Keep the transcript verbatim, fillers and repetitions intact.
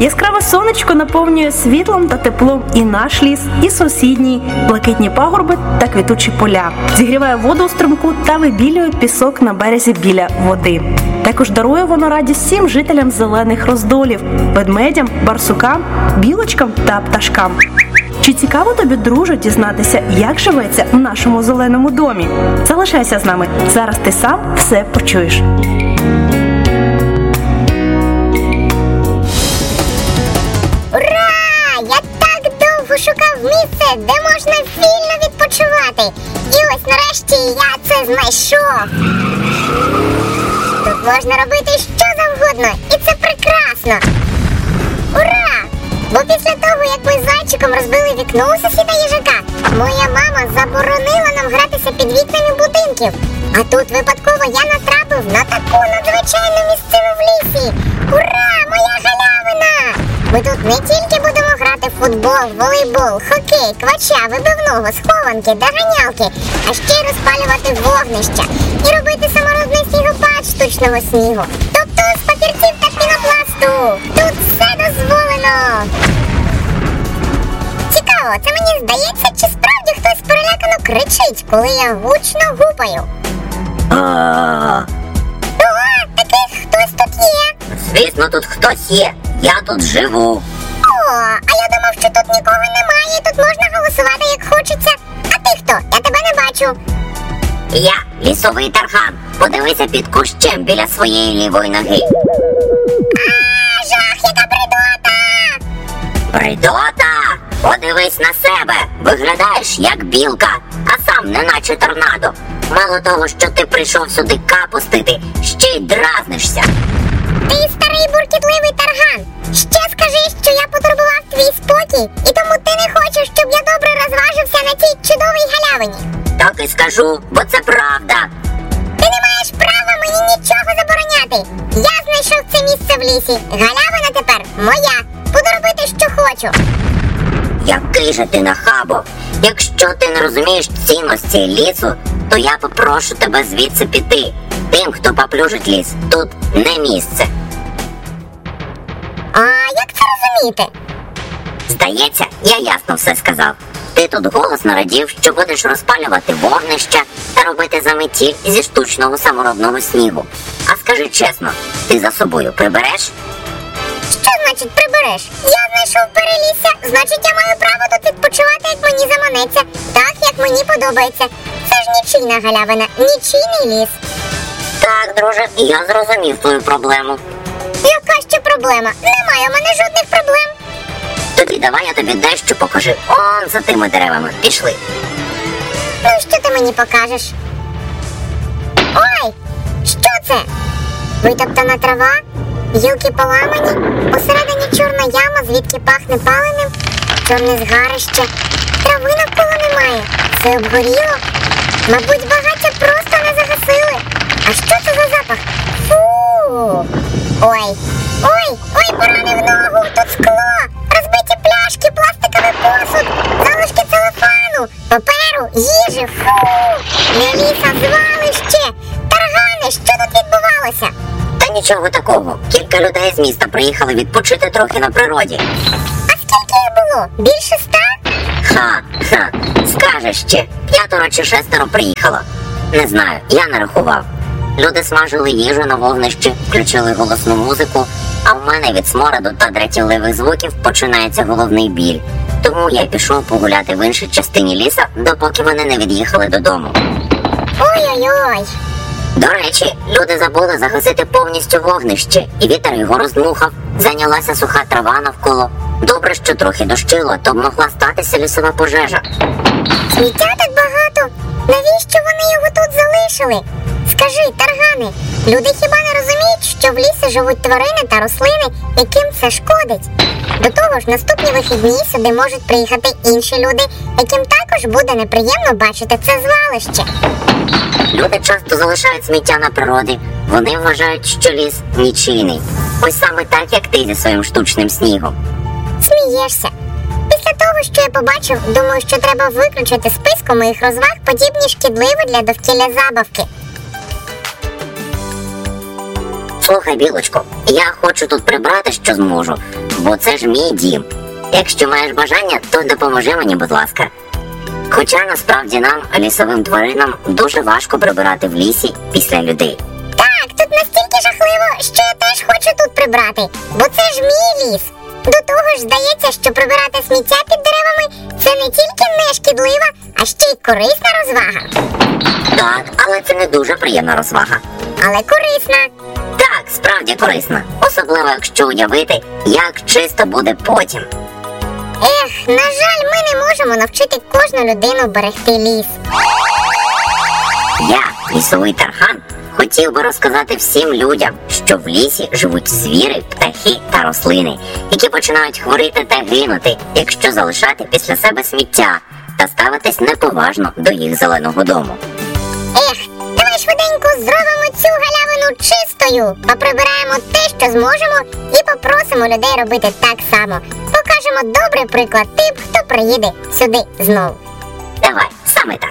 Яскраве сонечко наповнює світлом та теплом і наш ліс, і сусідній, блакитні пагорби та квітучі поля. Зігріває воду у струмку та вибілює пісок на березі біля води. Також дарує воно радість всім жителям зелених роздолів – ведмедям, барсукам, білочкам та пташкам. Чи цікаво тобі, друже, дізнатися, як живеться в нашому зеленому домі? Залишайся з нами, зараз ти сам все почуєш. Ура! Я так довго шукав місце, де можна вільно відпочивати. І ось нарешті я це знайшов. Тут можна робити що завгодно, і це прекрасно. Ура! Бо після того, як ми з зайчиком розбили вікно у сусіда їжака, моя мама заборонила нам гратися під вікнами будинків. А тут випадково я натрапив на таку надзвичайну місцину в лісі. Ура! Моя галявина! Ми тут не тільки будемо грати в футбол, волейбол, хокей, квача, вибивного, схованки, доганялки, а ще й розпалювати вогнища і робити самородний снігопад штучного снігу. Тобто з папірців та пінопласту. Тут все дозволено. Цікаво, це мені здається, чи справді хтось перелякано кричить, коли я гучно гупаю? Ого, такий хтось тут є. Звісно, тут хтось є. Я тут живу. О, а я думав, що тут нікого немає, і тут можна голосувати як хочеться. А ти хто? Я тебе не бачу. Я лісовий тарган. Подивися під кущем біля своєї лівої ноги. А, жах, яка бредота! Бредота! Подивись на себе. Виглядаєш як білка, а сам неначе торнадо. Мало того, що ти прийшов сюди капустити, ще й дразнишся. Ти старий буркітливий тарган. Ще скажи, що я потурбував твій спокій, і тому ти не хочеш, щоб я добре розважився на цій чудовій галявині. Так і скажу, бо це правда. Ти не маєш права мені нічого забороняти. Я знайшов це місце в лісі. Галявина тепер моя. Буду робити, що хочу. Який же ти нахабо! Якщо ти не розумієш цінності лісу, то я попрошу тебе звідси піти. Тим, хто поплюжить ліс, тут не місце. А як це розуміти? Здається, я ясно все сказав. Ти тут голосно радів, що будеш розпалювати вогнища та робити заметіль зі штучного саморобного снігу. А скажи чесно, ти за собою прибереш? Що значить прибереш? Я знайшов перелісся, значить я маю право тут відпочивати, як мені заманеться, так, як мені подобається. Це ж нічийна галявина, нічийний ліс. Так, друже, я зрозумів твою проблему. Яка ще проблема? Немає у мене жодних проблем. Тоді давай я тобі дещо покажу. Он за тими деревами. Пішли. Ну, що ти мені покажеш? Ой! Що це? Витоптана трава? Гілки поламані? Посередині чорна яма, звідки пахне паленим? Чорне згарище. Трави навколо немає. Все обгоріло. Мабуть, багаття просто не загасили. А що це за запах? Фу! Ой! Ой! Ой, поранив ногу! Тут скло! Розбиті пляшки, пластиковий посуд, залишки целофану, паперу, їжі, фу! Не ліс, а звалище! Таргане, що тут відбувалося? Та нічого такого. Кілька людей з міста приїхали відпочити трохи на природі. А скільки їх було? Більше ста? Ха, ха, скажеш ще. П'ятеро чи шестеро приїхало. Не знаю, я не рахував. Люди смажили їжу на вогнищі, включили голосну музику, а в мене від смороду та дратівливих звуків починається головний біль. Тому я пішов погуляти в іншій частині ліса, допоки вони не від'їхали додому. Ой-ой-ой! До речі, люди забули загасити повністю вогнище, і вітер його роздмухав. Зайнялася суха трава навколо. Добре, що трохи дощило, то б могла статися лісова пожежа. Сміття так багато! Навіщо вони його тут залишили? Скажи, таргани, люди хіба не розуміють, що в лісі живуть тварини та рослини, яким це шкодить? До того ж, наступні вихідні сюди можуть приїхати інші люди, яким також буде неприємно бачити це звалище. Люди часто залишають сміття на природі. Вони вважають, що ліс нічийний. Ось саме так, як ти зі своїм штучним снігом. Смієшся. Після того, що я побачив, думаю, що треба виключити з списку моїх розваг подібні шкідливі для довкілля забавки. Слухай, Білочко, я хочу тут прибрати, що зможу, бо це ж мій дім. Якщо маєш бажання, то допоможи мені, будь ласка. Хоча насправді нам, лісовим тваринам, дуже важко прибирати в лісі після людей. Так, тут настільки жахливо, що я теж хочу тут прибрати, бо це ж мій ліс. До того ж, здається, що прибирати сміття під деревами – це не тільки не шкідлива, а ще й корисна розвага. Так, але це не дуже приємна розвага. Але корисна. Так, справді корисна. Особливо, якщо уявити, як чисто буде потім. Ех, на жаль, ми не можемо навчити кожну людину берегти ліс. Я, лісовий тархан, хотів би розказати всім людям, що в лісі живуть звірі, птахи та рослини, які починають хворіти та гинути, якщо залишати після себе сміття та ставитись неповажно до їх зеленого дому. Ех, давай швиденько зробимо цю галявину чистою, поприбираємо те, що зможемо, і попросимо людей робити так само. Покажемо добрий приклад тим, хто приїде сюди знову. Давай, саме так.